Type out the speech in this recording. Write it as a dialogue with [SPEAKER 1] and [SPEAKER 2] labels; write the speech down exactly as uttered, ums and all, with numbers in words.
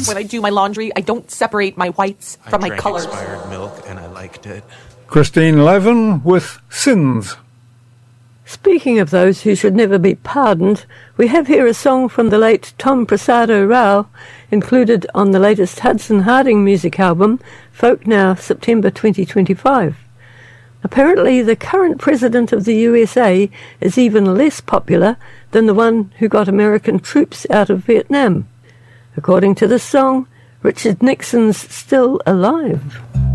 [SPEAKER 1] When I do my laundry, I don't separate my whites from
[SPEAKER 2] I
[SPEAKER 1] my colors.
[SPEAKER 2] I drank expired milk and I liked it.
[SPEAKER 3] Christine Levin with Sins.
[SPEAKER 4] Speaking of those who should never be pardoned, we have here a song from the late Tom Prasado Rao, included on the latest Hudson Harding music album, Folk Now, September twenty twenty-five. Apparently, the current president of the U S A is even less popular than the one who got American troops out of Vietnam. According to this song, Richard Nixon's still alive.